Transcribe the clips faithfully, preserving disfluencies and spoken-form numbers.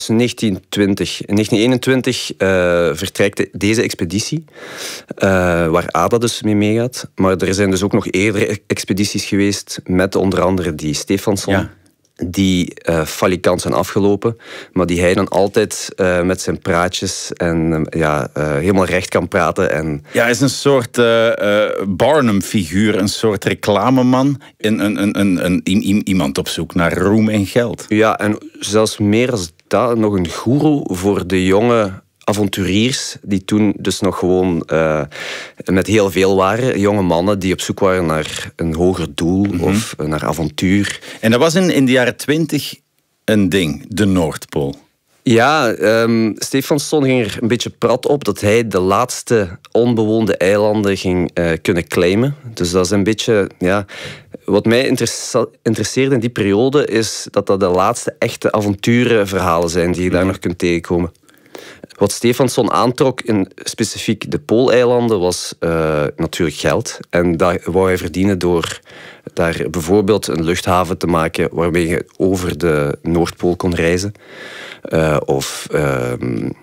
In negentien twintig. In negentien eenentwintig uh, vertrekt deze expeditie, uh, waar Ada dus mee meegaat. Maar er zijn dus ook nog eerdere expedities geweest, met onder andere die Stefansson. Ja. Die uh, falikant zijn afgelopen, maar die hij dan altijd uh, met zijn praatjes en uh, ja, uh, helemaal recht kan praten. En... Ja, hij is een soort uh, uh, Barnum-figuur, een soort reclameman, een, een, een, een, een, een, iemand op zoek naar roem en geld. Ja, en zelfs meer dan dat, nog een goeroe voor de jonge avonturiers, die toen dus nog gewoon uh, met heel veel waren. Jonge mannen die op zoek waren naar een hoger doel, mm-hmm. of naar avontuur. En dat was in, in de jaren twintig een ding, de Noordpool. Ja, um, Stefansson ging er een beetje prat op dat hij de laatste onbewoonde eilanden ging uh, kunnen claimen. Dus dat is een beetje... Ja, wat mij interesse- interesseerde in die periode is dat dat de laatste echte avonturenverhalen zijn die je daar nog kunt tegenkomen. Wat Stefansson aantrok in specifiek de Pooleilanden was uh, natuurlijk geld. En dat wou hij verdienen door daar bijvoorbeeld een luchthaven te maken waarmee je over de Noordpool kon reizen. Uh, of uh,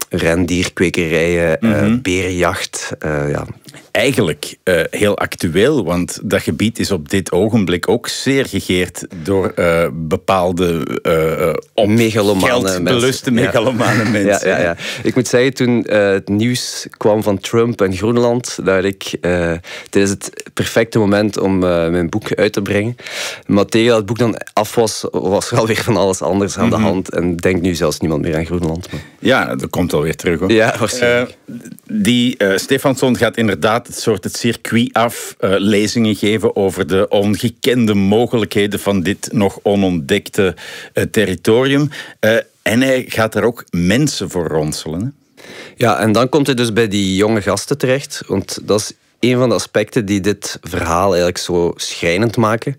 rendierkwekerijen, mm-hmm. uh, berenjacht. Uh, ja. Eigenlijk uh, heel actueel, want dat gebied is op dit ogenblik ook zeer gegeerd door uh, bepaalde uh, op geldbeluste megalomane mensen. Ja, ja, ja. Ik moet zeggen, toen uh, het nieuws kwam van Trump en Groenland, dacht ik, uh, dit is het perfecte moment om uh, mijn boek uit te brengen. Maar tegen dat het boek dan af was, was er alweer van alles anders aan mm-hmm. de hand. En denkt nu zelfs niemand meer aan Groenland. Maar... Ja, dat komt alweer terug, hoor. Ja, waarschijnlijk. Uh, die uh, Stefansson gaat inderdaad het soort het circuit af, uh, lezingen geven over de ongekende mogelijkheden van dit nog onontdekte uh, territorium. Uh, en hij gaat er ook mensen voor ronselen. Hè? Ja, en dan komt hij dus bij die jonge gasten terecht. Want dat is een van de aspecten die dit verhaal eigenlijk zo schrijnend maken.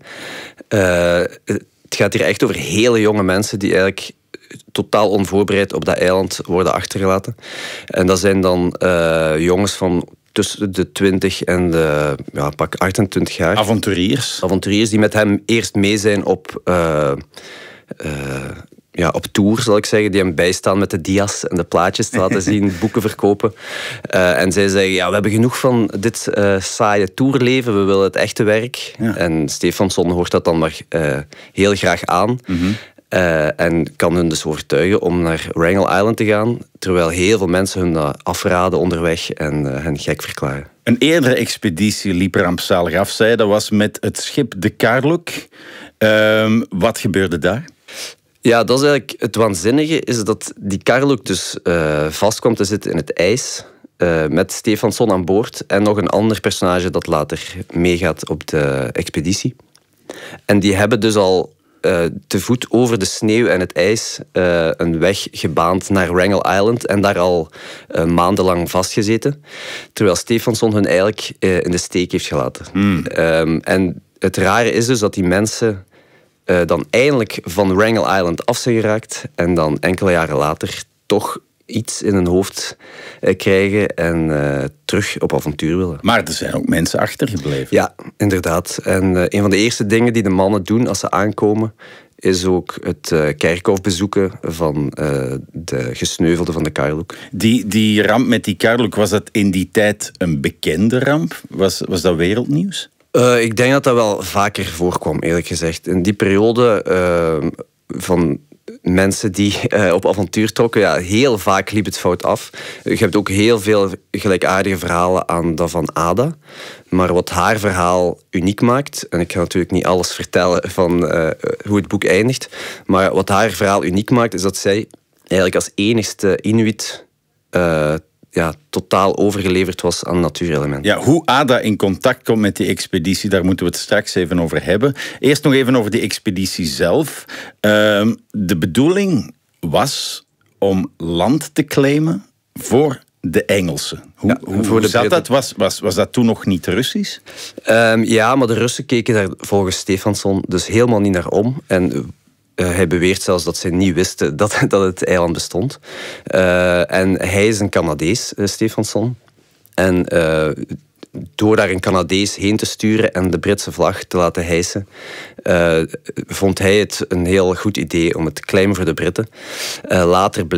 Uh, het gaat hier echt over hele jonge mensen die eigenlijk totaal onvoorbereid op dat eiland worden achtergelaten. En dat zijn dan uh, jongens van tussen de twintig en de ja, pak achtentwintig jaar. Avonturiers. Avonturiers die met hem eerst mee zijn op, uh, uh, ja, op tour, zal ik zeggen. Die hem bijstaan met de dia's en de plaatjes te laten zien, boeken verkopen. Uh, en zij zeggen, ja, we hebben genoeg van dit uh, saaie tourleven, we willen het echte werk. Ja. En Stefansson hoort dat dan maar uh, heel graag aan. Mm-hmm. Uh, en kan hun dus overtuigen om naar Wrangel Island te gaan, terwijl heel veel mensen hun uh, afraden onderweg en uh, hen gek verklaren. Een eerdere expeditie liep er rampzalig af, zei. Dat was met het schip de Karluk. Uh, wat gebeurde daar? Ja, dat is eigenlijk het waanzinnige, is dat die Karluk dus uh, vast kwam te zitten in het ijs, uh, met Stefansson aan boord en nog een ander personage dat later meegaat op de expeditie. En die hebben dus al Uh, te voet over de sneeuw en het ijs uh, een weg gebaand naar Wrangel Island en daar al uh, maandenlang vastgezeten. Terwijl Stefansson hun eigenlijk uh, in de steek heeft gelaten. Mm. Um, en het rare is dus dat die mensen uh, dan eindelijk van Wrangel Island af zijn geraakt en dan enkele jaren later toch iets in hun hoofd uh, krijgen en uh, terug op avontuur willen. Maar er zijn ook mensen achtergebleven. Ja, inderdaad. En uh, een van de eerste dingen die de mannen doen als ze aankomen, is ook het uh, kerkhof bezoeken van uh, de gesneuvelden van de Karluk. Die, die ramp met die Karluk, was dat in die tijd een bekende ramp? Was, was dat wereldnieuws? Uh, ik denk dat dat wel vaker voorkwam, eerlijk gezegd. In die periode uh, van mensen die uh, op avontuur trokken, ja, heel vaak liep het fout af. Je hebt ook heel veel gelijkaardige verhalen aan dat van Ada. Maar wat haar verhaal uniek maakt, en ik ga natuurlijk niet alles vertellen van uh, hoe het boek eindigt, maar wat haar verhaal uniek maakt, is dat zij eigenlijk als enigste Inuit uh, ja, totaal overgeleverd was aan natuurelementen. Ja, hoe Ada in contact komt met die expeditie, daar moeten we het straks even over hebben. Eerst nog even over die expeditie zelf. Uh, de bedoeling was om land te claimen voor de Engelsen. Hoe, ja, hoe, hoe zat dat? Was, was, was dat toen nog niet Russisch? Um, ja, maar de Russen keken daar volgens Stefansson dus helemaal niet naar om. En Uh, hij beweert zelfs dat ze niet wisten dat, dat het eiland bestond. Uh, en hij is een Canadees, uh, Stefansson. En uh, door daar een Canadees heen te sturen en de Britse vlag te laten hijsen, uh, vond hij het een heel goed idee om het te claimen voor de Britten. Uh, later